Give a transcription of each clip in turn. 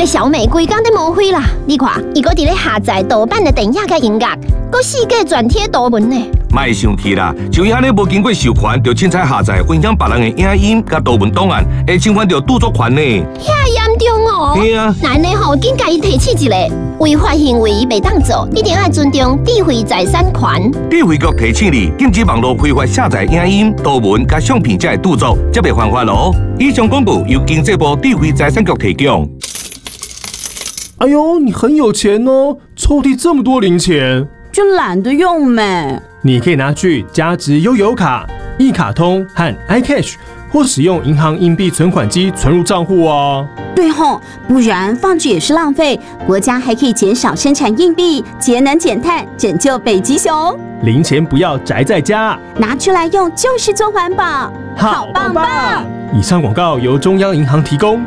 小美规工在无灰啦！你看，伊搁伫咧下载盗版的电影甲音乐，搁四界转贴图文呢。 莫生气啦，像伊安尼无经过授权就凊彩下载分享别人的影音甲图文档案，会侵犯到著作权呢。 遐严重哦！ 嘿啊， 那呢吼，紧甲伊提起一个违法行为袂当做，一定要尊重智慧财产权。 智慧局提醒你，禁止网络非法下载影音、图文甲相片才会著作，则袂犯法咯。以上广播由经济部智慧财产局提供。 哎呦，你很有钱哦，抽屉这么多零钱， 就懒得用没。 你可以拿去加值悠游卡、一卡通和 iCash， 或使用银行硬币存款机存入账户哦。 对吼，不然放着也是浪费。国家还可以减少生产硬币，节能减碳，拯救北极熊。 零钱不要宅在家， 拿出来用就是做环保，好棒棒！ 以上广告由中央银行提供。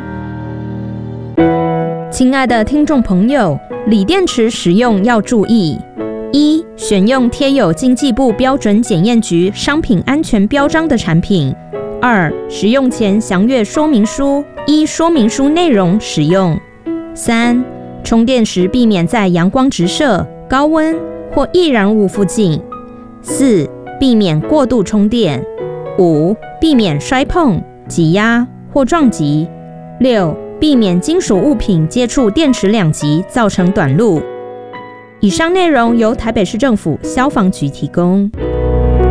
亲爱的听众朋友，锂电池使用要注意：一、选用贴有经济部标准检验局商品安全标章的产品；二、使用前详阅说明书，依说明书内容使用；三、充电时避免在阳光直射、高温或易燃物附近；四、避免过度充电；五、避免摔碰、挤压或撞击；六、避免金属物品接触电池两极造成短路。以上内容由台北市政府消防局提供。